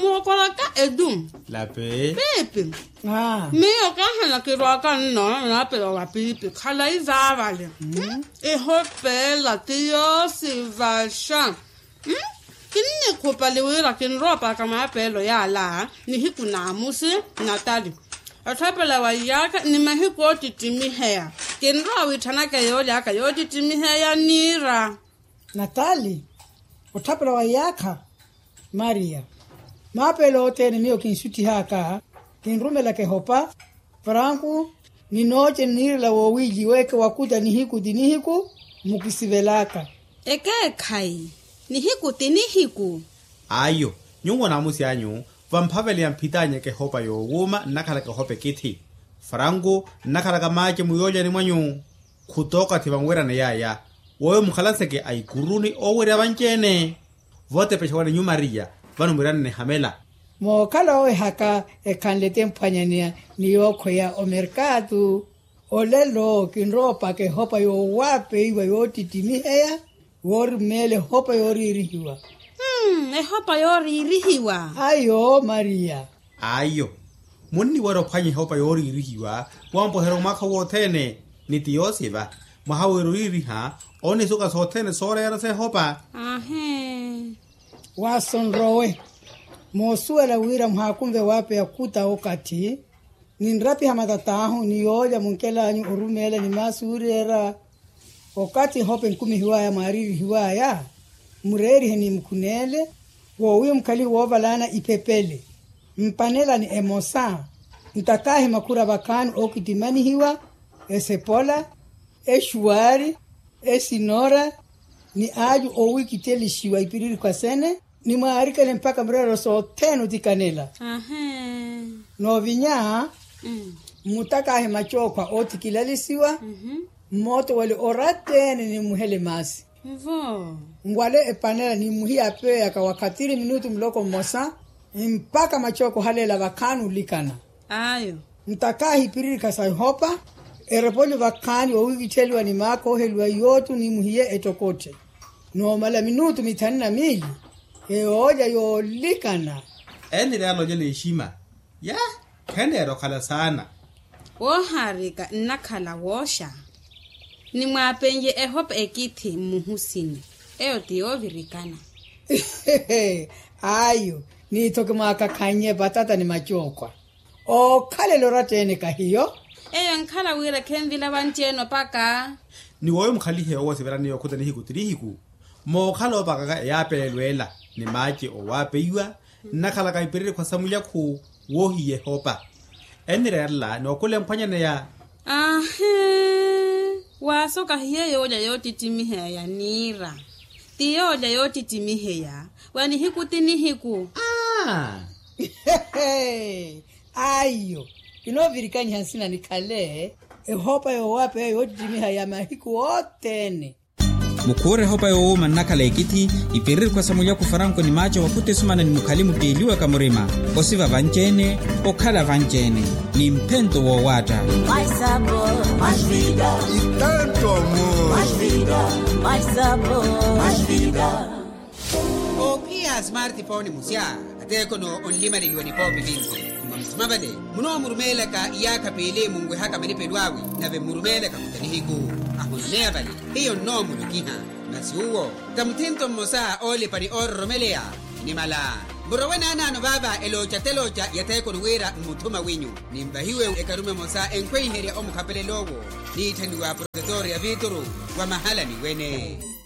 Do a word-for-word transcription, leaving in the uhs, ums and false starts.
muokola ka edum. La pe. Pepe. Ah. Mio ka hana ke roa ka no na pe wa pipi. Khala izavale. E hopela tio si valshan. Hmm? Kini kopa lewera kin ropa kama pelo ya la ni hiku na musi Natali. Atapela wa yaka ni mahiko titimi hea. Kin ro wi tanaka yo yaka yo titimi hea nira. Natali. Utapela wa yaka Maria. Mapelo tene mio kinsuti haka. Kinrumela ke hopa. Franku ni noche nirla wo wiji weke wakuta ni hiku dini hiku mukisivelaka. Eke kai. Ni hiku tini hiku. Ayo, nyungo na musi anyu, vampaveli ampitanye ke hopa yo wuma nakala ke hope kiti. Frango nakala ka maje muyoja ni mwanyu. Kutoka tivangwera na yaya. Wowe mukhalase ke ay kuruni owere abanchene. Vote peshawane nyu Maria, vanu mirane ne hamela. Mo kala oe haka e kanlete mpanyania ni yoko ya o mercado. Olelo kinropa ke hopa yo wape iwa yo titimi hea. Wori mele hopa yori irihiwa. Hmm, e hopa yori irihiwa. Ayo, Maria. Ayo. Muni waro panyi hopa yori irihiwa. Wampo hero maka wotene. Niti yosiva. Mahaweru iriha. Oni suka sotene sore yara se hopa. Ahe. Wason rowe. Mosua la wira mhakumve wape ya kuta okati. Ninrapi hamadatahu ni yoja munkela ni urumele ni masuri era. Wakati hope nkumi hiwaya mariri hiwaya, mureri heni mkunele, wowi mkali wovalana ipepele. Mpanela ni emosa, mtakahi makura bakanu okitimani hiwa, esepola, eshuari, esinora, ni aju owi kiteli shiwa ipiriri kwa sene, ni maarikele mpaka mrero so tenu tikanela. Ahe. No vinya, Mm. mutakahi machokwa oti kilalisiwa, Mhm. moto wale oratene ni muhele masi. Vo. Ngwale epanela ni muhi ape akawakatiri minutu mloko mosa. Mpaka machoko halela vakanu likana. Ayo. Mtakahi piriri kasai hopa. Erepoli vakani wawiki cheliwa ni mako helwa yotu ni muhiye etokote. No mala minutu mitanina mili. Eoja yo likana. Eni realo jele ishima. Ya, kende ero kala sana. Wo harika nakala wosha. Ni mwapenye e hopa ekiti muhusini. Eo tiyo virikana. Ayo, ni toke maka kanye batata ni machokwa. O kale loratene kahiyo. Eyo nkala wira kenvila wancheno paka. Ni wowe mkhali he owa sibera ni yokuta ni hiku tiri hiku. Mo khalo baka ya pelelwela ni maji o wape iwa. Nakala ka ipiriri kwa samuya ku wohi ye hopa. Eni reala ni okule mpanya na ya. Ahe. Wasoka hiye yoja yoti timiheya ya nira. Ti yoja yoti timiheya. Wani hiku tini hiku. Ah. Ayo, ino virikani hansina ni kale. E hopa yo wape yoti timiha ya mahiku otene. Mukure hopa yo manakala ekiti ipiriri kwa samuya kufaranko ni macho wakute sumana ni mukalimu tiliwa kamurima. Osiva vanchene, okala vanchene. Ni mpento wa wata. Mais sabor, mais vida. E tanto amor. Mais vida, mais sabor, mais vida. O pia smartphone musia. Ate kono onlima liwani po bivinzi. Mabade, muno murumela ka iyaka pele mungwe haka menipe dwawi na ve murumela ka kutani hiku. Ahunea bali, hiyo no mulukiha. Nasi uwo, kamtinto mosa ole pani or romelea. Ni mala. Burawena nano baba elocha telocha yateko nuwera mutuma winyu. Ni mbahiwe ekarume mosa enkwe heri omu kapele logo. Ni tenduwa protetoria vituru wa mahala ni wene.